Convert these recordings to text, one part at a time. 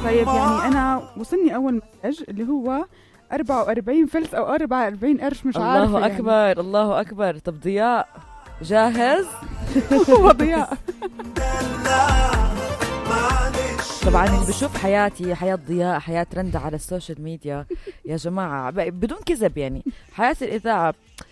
طيب يعني أنا وصلني أول مسج اللي هو 44 فلس أو 44 قرش، مش عارفة. الله أكبر يعني. الله أكبر. طب ضياء جاهز؟ هو ضياء. طبعا اللي بشوف حياتي، حياة ضياء، حياة رندا على السوشيال ميديا يا جماعة بدون كذب، يعني حياة الإذاعة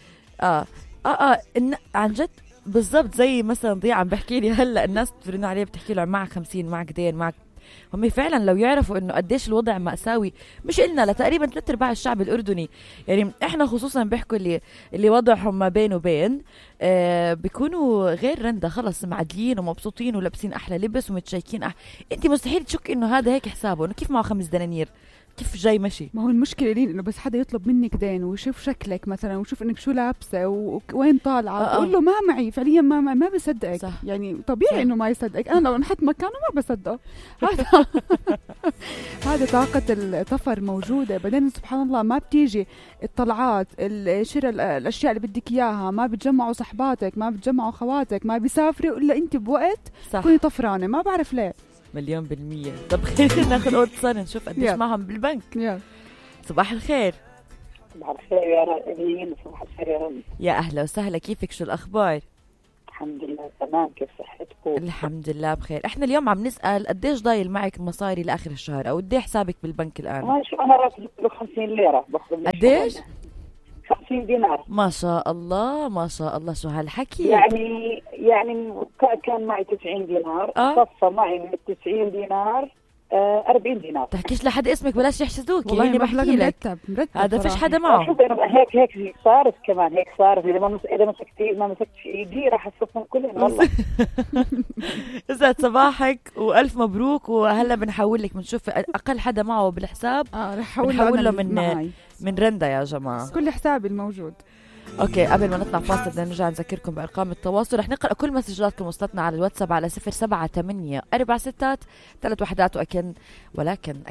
عن جد بالضبط زي مثلا ضياء عم بحكي لي هلا الناس تفرن عليه بتحكي له معك 50 معك دين معك. هم فعلا لو يعرفوا انه قديش الوضع مأساوي، مش إلنا لتقريبا 3/4 الشعب الأردني، يعني احنا خصوصا بيحكوا اللي وضعهم ما بين وبين بيكونوا غير رندا، خلص معدلين ومبسوطين ولابسين احلى لبس ومتشيكين انت مستحيل تشك انه هذا هيك حسابه، انه كيف معه 5 دنانير كيف جاي مشي. ما هو المشكلة لين انه بس حدا يطلب منك دين ويشوف شكلك مثلا ويشوف انك شو لابسة وين طالعة تقول له ما معي فعليا ما بصدقك. صح. يعني طبيعي انه ما يصدقك. انا لو انحط مكانه ما بصدقه. هذا طاقة الطفر موجودة. بعدين سبحان الله ما بتيجي الطلعات الشراء الاشياء اللي بدك اياها، ما بتجمعوا صحباتك، ما بتجمعوا خواتك، ما بيسافروا الا انت بوقت تكوني طفرانة. ما بعرف ليه. 100%. طب خلينا ناخذ اتصال نشوف قديش معهم بالبنك. صباح الخير. صباح الخير يا رائدين. صباح الخير يا رب. يا أهلا وسهلا، كيفك؟ شو الأخبار؟ الحمد لله تمام. كيف صحتكم؟ الحمد لله بخير. احنا اليوم عم نسأل قديش ضايل معك مصاري لآخر الشهر، أو قديش حسابك بالبنك الآن؟ ما شو أنا راتب له 50 ليرة باخذ. قديش؟ 50 دينار. ما شاء الله ما شاء الله. شو هالحكي؟ يعني كان معي 90 دينار صفى معي من 90 دينار 40 دينار. تحكيش لحد اسمك بلاش يحسدوك. والله يعني بحكي لك هذا فيش حدا معه. هيك صارت كمان هيك صارت. إذا ما مسكت في إيدي راح أصرفهم كلهم والله. يسعد صباحك وألف مبروك. وهلا بنحول لك بنشوف أقل حدا معه بالحساب رح نحول له من رندا يا جماعة. كل حسابي الموجود. اوكي قبل ما نطلع فاصل بدنا نرجع نذكركم بارقام التواصل. رح نقرا كل مسجاتكم وصلتنا على الواتساب على 078 4 6 3 1 ولكن